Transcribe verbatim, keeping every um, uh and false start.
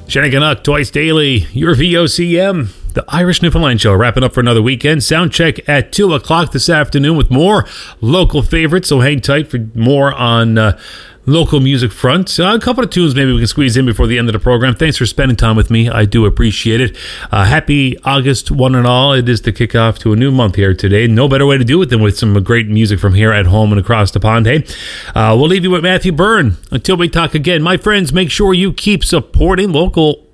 Shanneganuk, twice daily, your V O C M. The Irish Newfoundland Show wrapping up for another weekend. Sound check at two o'clock this afternoon with more local favorites, so hang tight for more on uh, local music front. Uh, a couple of tunes maybe we can squeeze in before the end of the program. Thanks for spending time with me. I do appreciate it. Uh, happy August one and all. It is the kickoff to a new month here today. No better way to do it than with some great music from here at home and across the pond. Hey, uh, we'll leave you with Matthew Byrne. Until we talk again, my friends, make sure you keep supporting local